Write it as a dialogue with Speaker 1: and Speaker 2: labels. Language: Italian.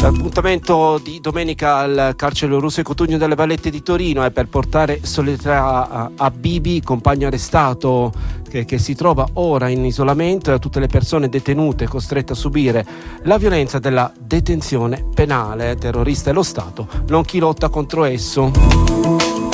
Speaker 1: L'appuntamento di domenica al carcere Russe Cotugno delle Vallette di Torino è per portare solidarietà a Bibi, compagno arrestato che si trova ora in isolamento, e a tutte le persone detenute costrette a subire la violenza della detenzione penale. Terrorista è lo Stato, non chi lotta contro esso.